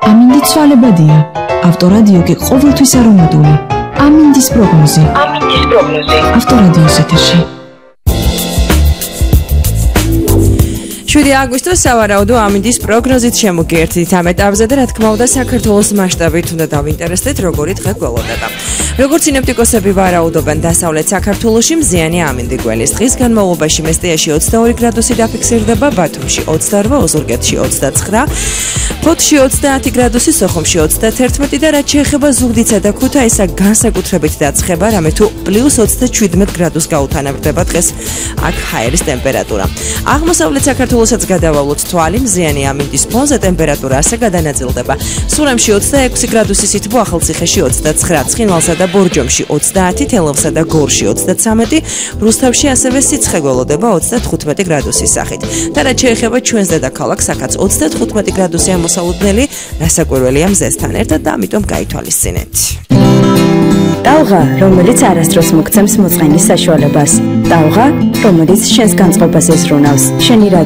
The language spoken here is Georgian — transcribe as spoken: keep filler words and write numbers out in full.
ამინდი ცვალებადია. ავტორადიო კი ყოველთვის არომატული. ამინდის პროგნოზი. ამინდის პროგნოზი. ავტორადიოს ეთერში. შვიდი აგვისტოს სავარაუდო ამინდის პროგნოზით შემოგერთით ამ ეტაპზე და რა თქმა უნდა საქართველოს მასშტაბით უნდა დავინტერესდეთ როგორი დღე გველოდება. როგორც სინოპტიკოსები ვარაუდობენ დასავლეთ საქართველოში მზიანი ამინდი გველის დღის განმავლობაში მესტიაში ოცდაორი გრადუსი დაფიქსირდება, ბათუმში ოცდაორ, ოზურგეთში ოცდაცხრა, ფოთში ოცდაათი გრადუსი, სოხუმში ოცდათერთმეტი და რაც შეეხება ზუგდიდსა და ქუთაისსა განსაკუთრებით დაცხება, რამე თუ პლუს ოცდაჩვიდმეტ გრადუსს გაუთანაბრდება დღეს აქ ჰაერის ტემპერატურა. აღმოსავლეთ საქართველოსაც გადავავლოთ თვალი, მზიანი ამინდის ფონზე ტემპერატურა ასე გადანაწილდება. სურამში ოცდაექვსი გრადუსი სითბო, ახალციხეში ოცდაცხრა, ცხინვალსა და ბორჯომში ოცდაათი, თელავსა და გორში ოცდაცამეტი, რუსთავში ასევე სიცხე გველოდება ოცდათხუთმეტი გრადუსის სახით. და რაც შეეხება ჩვენს დედაქალაქს, აქაც ოცდათხუთმეტი გრადუსი მოსალოდნელი, რასაკვირველია მზესთან ერთად და ამიტომ გაითვალისწინეთ. ტალღა, რომელიც არასდროს მოგცემს მოწყენის საშუალებას. ტალღა, რომელიც შენს განწყობას ეზრუნავს. შენი